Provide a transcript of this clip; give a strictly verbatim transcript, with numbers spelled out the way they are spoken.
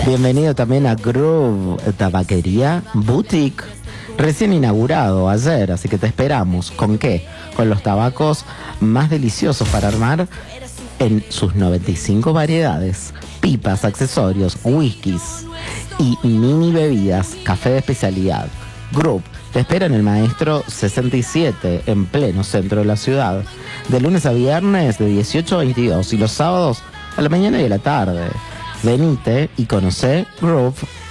Bienvenido también a Groove Tabaquería Boutique, recién inaugurado ayer, así que te esperamos. ¿Con qué? Con los tabacos más deliciosos para armar en sus noventa y cinco variedades, pipas, accesorios, whiskies y mini bebidas, café de especialidad. Groove te espera en el Maestro sesenta y siete, en pleno centro de la ciudad, de lunes a viernes de dieciocho a veintidós y los sábados a la mañana y a la tarde. Venite y conocé Groove